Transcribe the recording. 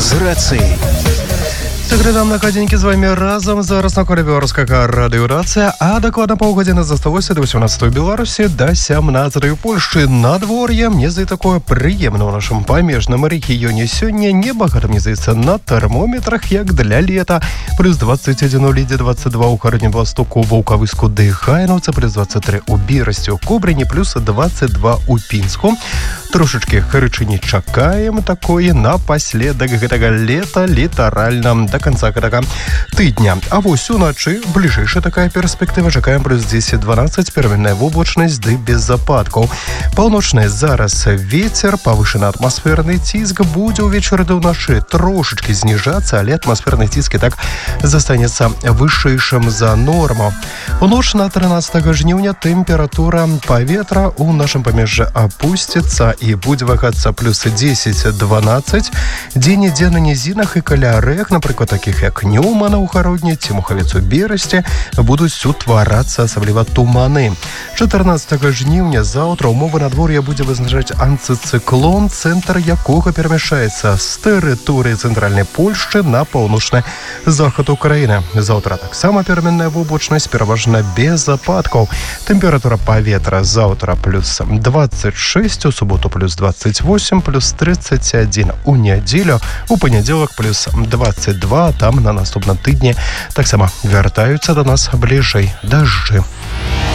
з рацыяй. Сагрэдам на гадзінькі з вамі разам. Зараз на коле беларускага радыёрацыя, а дакладна паўгадзіны засталося да 18 Беларусі, да 17 Польшчы. Надвор'е, мне здаецца, такое прыемна ў нашым памежным рэгіёне. Сёння небагата, мне здаецца, на тэрмометрах, як для лета. Плюс 21 у Лідзе, 22 у Гароднім Востоку, Ваўкавыску ды Хайнаўцы, плюс 23 у Берасці, у Кобрыні, плюс 22 у Пінску. Трошечки гарачыні чакаем такое напаследак гэтага лета, літаральна до конца гэтага тыдня. А вось уначы бліжэйшая такая перспектыва. Чакаем плюс 10-12, пераменная воблачнасць ды без ападкаў. Паўночны зараз вецер, павышаны атмасферны ціск, будзе ўвечары да ўначы трошечки зніжацца, але атмасферны ціск і так застанецца вышэйшым за норму. У ноч на 13 жніўня тэмпература паветра ў нашым памежжы апусціцца і будзе вагацца плюс 10-12. Дзе-нідзе на нізінах і каля рэк, напрыклад, таких як Нёмана ў Гародні ці Мухавец у Берасці, будуць утварацца асабліва туманы. 14 жніўня заўтра ўмовы надвор'я будзе вызначаць антыцыклон, цэнтр якога перамяшчаецца з тэрыторыі цэнтральнай Польшчы на паўночны захад Украіны. Заўтра таксама пераменная воблачнасць, пераважна без ападкаў. Тэмпература паветра заўтра плюс 26, у суботу плюс 28, плюс 31 у нядзелю, у панядзелак плюс 22, там на наступным тыдні таксама вяртаюцца да нас бліжэй дажджы.